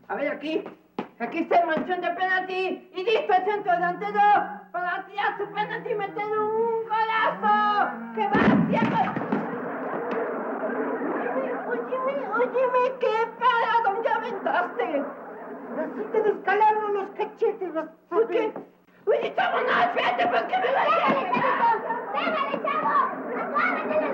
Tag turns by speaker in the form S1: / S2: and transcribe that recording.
S1: A ver, aquí. Aquí está el manchón de penalti. Y listo el centro delantero para tirar su penalti y meter un golazo. ¡Que va siempre! Óyeme, ¿qué para? ¿Dónde aventaste? Así te descalaron los cachetes. ¿Por qué? Oye, chavo, no, espérate, ¿por qué me vas a...
S2: ¡Pégale, chavo! ¡Pégale, chavo!